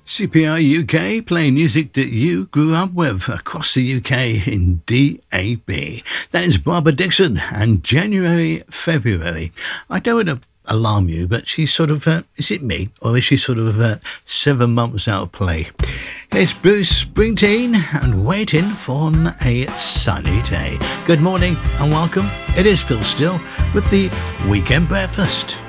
CPR UK, playing music that you grew up with across the UK in DAB. That is Barbara Dixon and January, February. I don't want to alarm you, but she's sort of, is it me? Or is she sort of 7 months out of play? It's Bruce Springsteen and Waiting for a Sunny Day. Good morning and welcome. It is Phil Still with the Weekend Breakfast.